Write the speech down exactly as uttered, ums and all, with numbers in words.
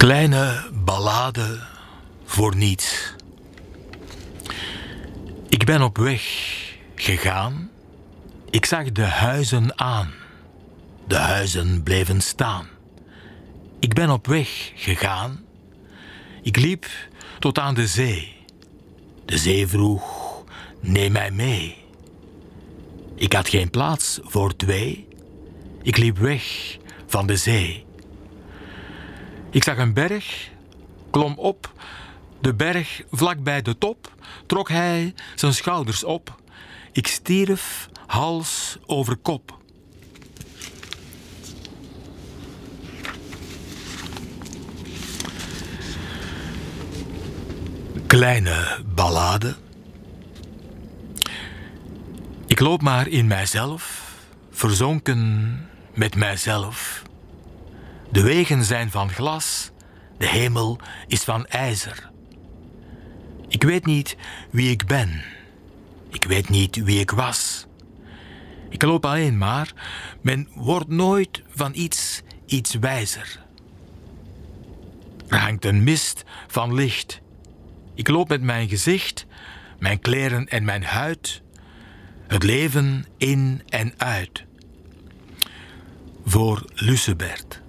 Kleine ballade voor niets. Ik ben op weg gegaan. Ik zag de huizen aan. De huizen bleven staan. Ik ben op weg gegaan. Ik liep tot aan de zee. De zee vroeg, neem mij mee. Ik had geen plaats voor twee. Ik liep weg van de zee. Ik zag een berg, klom op. De berg vlak bij de top, trok hij zijn schouders op. Ik stierf hals over kop. Kleine ballade. Ik loop maar in mijzelf, verzonken met mijzelf. De wegen zijn van glas, de hemel is van ijzer. Ik weet niet wie ik ben, ik weet niet wie ik was. Ik loop alleen maar, men wordt nooit van iets iets wijzer. Er hangt een mist van licht. Ik loop met mijn gezicht, mijn kleren en mijn huid, het leven in en uit. Voor Lucebert.